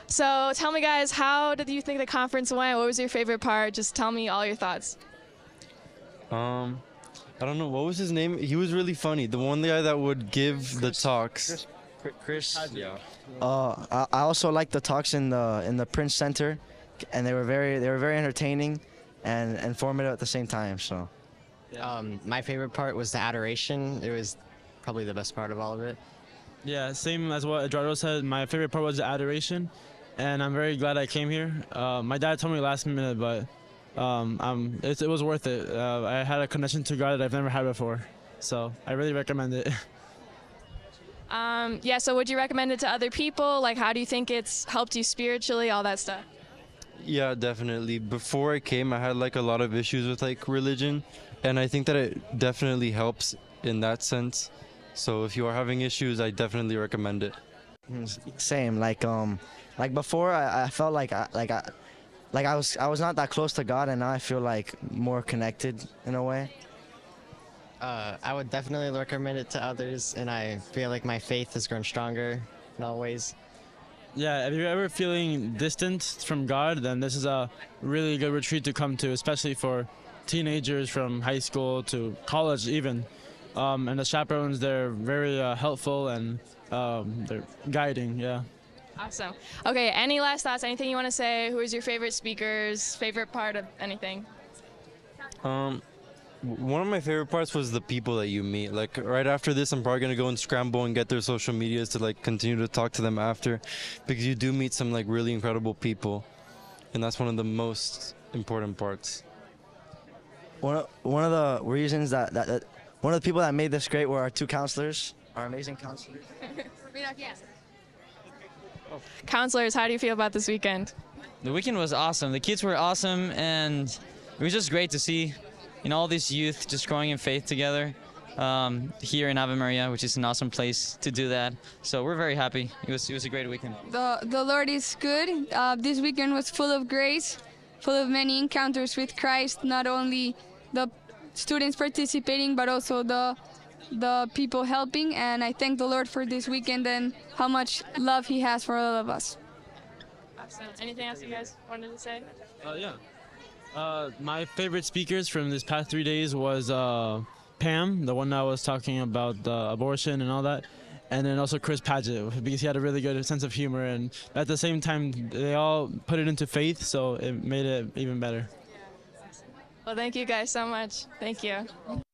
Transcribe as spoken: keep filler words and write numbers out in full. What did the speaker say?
So tell me, guys, how did you think the conference went? What was your favorite part? Just tell me all your thoughts. Um, I don't know, what was his name? He was really funny. The one guy that would give the talks. Chris. Yeah. Uh, I I also liked the talks in the in the Prince Center, and they were very they were very entertaining, and informative at the same time. So. Um, my favorite part was the adoration. It was probably the best part of all of it. Yeah, same as what Eduardo said. My favorite part was the adoration, and I'm very glad I came here. Uh, my dad told me last minute, but um, um, it, it was worth it. Uh, I had a connection to God that I've never had before, so I really recommend it. Um, yeah, so would you recommend it to other people? Like, how do you think it's helped you spiritually, all that stuff? Yeah, definitely. Before I came, I had like a lot of issues with like religion, and I think that it definitely helps in that sense. So if you are having issues, I definitely recommend it. Same, like um, like before, I, I felt like I like I, like I was I was not that close to God, and now I feel like more connected in a way. Uh, I would definitely recommend it to others, and I feel like my faith has grown stronger in all ways. Yeah, if you're ever feeling distant from God, then this is a really good retreat to come to, especially for teenagers from high school to college even. Um, and the chaperones, they're very uh, helpful and um, they're guiding, yeah. Awesome. Okay, any last thoughts? Anything you want to say? Who is your favorite speakers? Favorite part of anything? Um, w- one of my favorite parts was the people that you meet. Like right after this, I'm probably gonna go and scramble and get their social medias to like continue to talk to them after, because you do meet some like really incredible people, and that's one of the most important parts. One of, one of the reasons that, that, that one of the people that made this great were our two counselors, our amazing counselors. Counselors, how do you feel about this weekend? The weekend was awesome. The kids were awesome, and it was just great to see, you know, all these youth just growing in faith together um, here in Ave Maria, which is an awesome place to do that. So we're very happy. It was it was a great weekend. The, the Lord is good. Uh, this weekend was full of grace, full of many encounters with Christ, not only the students participating, but also the the people helping. And I thank the Lord for this weekend and how much love He has for all of us. Awesome. Anything else you guys wanted to say? Uh, yeah. Uh, my favorite speakers from this past three days was uh, Pam, the one that was talking about uh, abortion and all that, and then also Chris Paget, because he had a really good sense of humor, and at the same time they all put it into faith, so it made it even better. Well, thank you guys so much. Thank you.